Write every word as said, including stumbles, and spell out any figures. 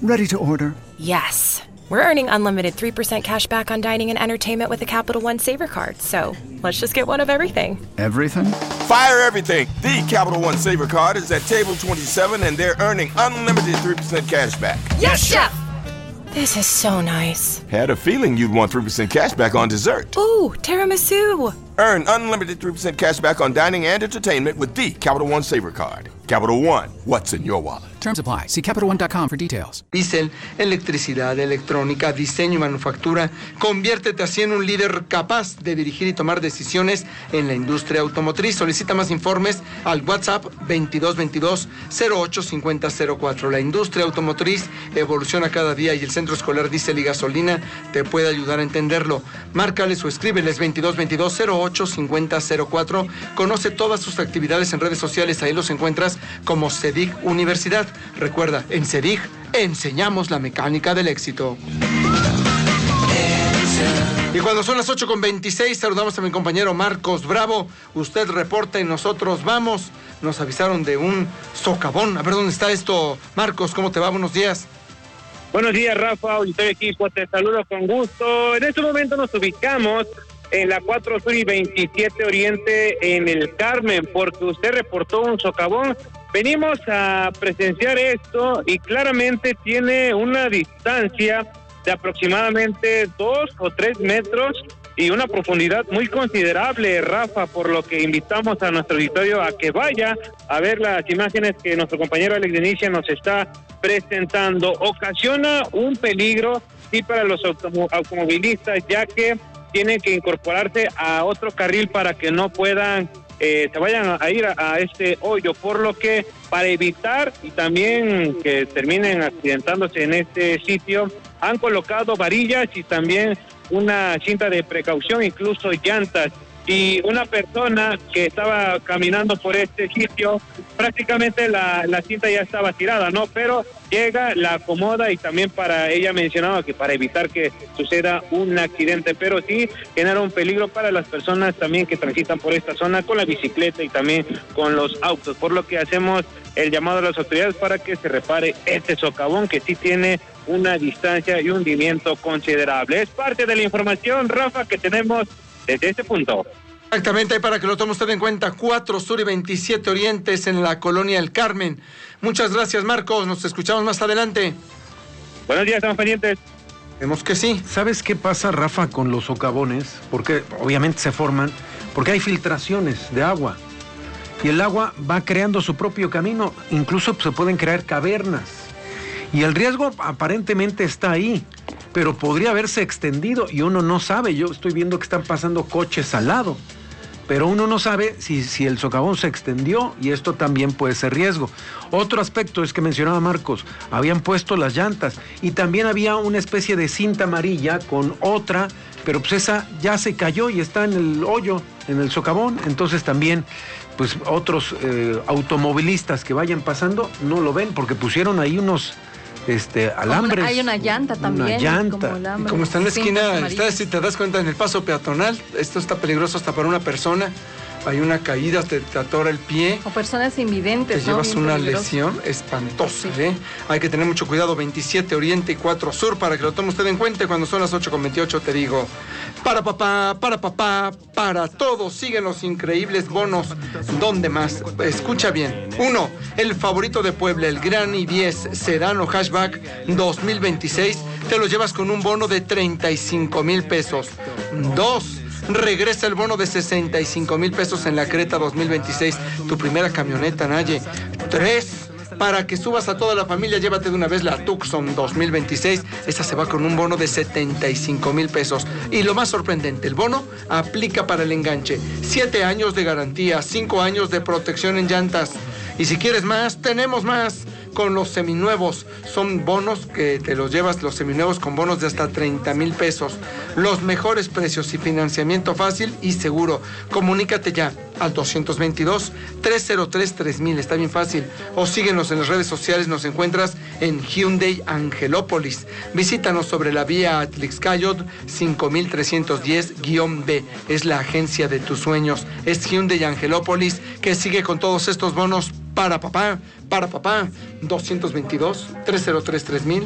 Ready to order. Yes. We're earning unlimited three percent cash back on dining and entertainment with the Capital One Saver Card. So let's just get one of everything. Everything? Fire everything. The Capital One Saver Card is at table twenty-seven, and they're earning unlimited three percent cash back. Yes, Chef! This is so nice. Had a feeling you'd want three percent cash back on dessert. Ooh, tiramisu. Earn unlimited three percent cash back on dining and entertainment with the Capital One Saver Card. Capital One, what's in your wallet? Terms apply. See Capital One dot com for details. Diésel, electricidad, electrónica, diseño y manufactura. Conviértete así en un líder capaz de dirigir y tomar decisiones en la industria automotriz. Solicita más informes al WhatsApp veintidós veintidós cero ocho cincuenta cero cuatro. La industria automotriz evoluciona cada día y el Centro Escolar Diésel y Gasolina te puede ayudar a entenderlo. Márcales o escríbeles veintidós veintidós cero ocho cincuenta cero cuatro. Conoce todas sus actividades en redes sociales. Ahí los encuentras como CEDIG Universidad. Recuerda, en CEDIG enseñamos la mecánica del éxito. Y cuando son las ocho con veintiséis, saludamos a mi compañero Marcos Bravo. Usted reporta y nosotros vamos. Nos avisaron de un socavón. A ver dónde está esto. Marcos, ¿cómo te va? Buenos días. Buenos días, Rafa, auditorio equipo, te saludo con gusto. En este momento nos ubicamos en la cuatro Sur y veintisiete Oriente en el Carmen, porque usted reportó un socavón. Venimos a presenciar esto y claramente tiene una distancia de aproximadamente dos o tres metros y una profundidad muy considerable, Rafa, por lo que invitamos a nuestro auditorio a que vaya a ver las imágenes que nuestro compañero Alex Denicia nos está presentando. Ocasiona un peligro, sí, para los autom- automovilistas, ya que tienen que incorporarse a otro carril para que no puedan Eh, se vayan a ir a, a este hoyo, por lo que para evitar y también que terminen accidentándose en este sitio, han colocado varillas y también una cinta de precaución, incluso llantas. Y una persona que estaba caminando por este sitio, prácticamente la, la cinta ya estaba tirada, ¿no? Pero llega, la acomoda y también para ella mencionaba que para evitar que suceda un accidente, pero sí genera un peligro para las personas también que transitan por esta zona con la bicicleta y también con los autos, por lo que hacemos el llamado a las autoridades para que se repare este socavón que sí tiene una distancia y un hundimiento considerable. Es parte de la información, Rafa, que tenemos desde este punto. Exactamente, ahí para que lo tome usted en cuenta, cuatro Sur y veintisiete Orientes en la colonia El Carmen. Muchas gracias, Marcos, nos escuchamos más adelante. Buenos días, estamos pendientes. Vemos que sí. ¿Sabes qué pasa, Rafa, con los socavones? Porque obviamente se forman, porque hay filtraciones de agua. Y el agua va creando su propio camino, incluso se pueden crear cavernas. Y el riesgo aparentemente está ahí, pero podría haberse extendido y uno no sabe. Yo estoy viendo que están pasando coches al lado, pero uno no sabe si, si el socavón se extendió y esto también puede ser riesgo. Otro aspecto es que mencionaba Marcos, habían puesto las llantas y también había una especie de cinta amarilla con otra, pero pues esa ya se cayó y está en el hoyo, en el socavón, entonces también pues otros eh, automovilistas que vayan pasando no lo ven porque pusieron ahí unos este alambres. Una, hay una llanta también. Una llanta. Como, alambre, como está en la esquina, está, está, si te das cuenta, en el paso peatonal, esto está peligroso hasta para una persona. Hay una caída, te, te atora el pie. O personas invidentes, Te ¿no? llevas Bien una peligroso. lesión espantosa, Sí. ¿eh? Hay que tener mucho cuidado. veintisiete Oriente y cuatro Sur para que lo tome usted en cuenta. Y cuando son las ocho con veintiocho te digo, para papá, para papá, para todos. Siguen los increíbles bonos. ¿Dónde más? Escucha bien. Uno, el favorito de Puebla, el Gran i diez Sedán o Hatchback dos mil veintiséis. Te lo llevas con un bono de treinta y cinco mil pesos. Dos, regresa el bono de sesenta y cinco mil pesos en la Creta dos mil veintiséis, tu primera camioneta, Naye. Tres, para que subas a toda la familia, llévate de una vez la Tucson dos mil veintiséis. Esta se va con un bono de setenta y cinco mil pesos. Y lo más sorprendente, el bono aplica para el enganche. Siete años de garantía, cinco años de protección en llantas. Y si quieres más, tenemos más. Con los seminuevos, son bonos que te los llevas, los seminuevos con bonos de hasta treinta mil pesos. Los mejores precios y financiamiento fácil y seguro. Comunícate ya al doscientos veintidós, trescientos tres, tres mil, está bien fácil. O síguenos en las redes sociales, nos encuentras en Hyundai Angelópolis. Visítanos sobre la vía Atlixcayot cinco mil trescientos diez B. Es la agencia de tus sueños. Es Hyundai Angelópolis que sigue con todos estos bonos para papá, para papá. Doscientos veintidós, trescientos tres, tres mil.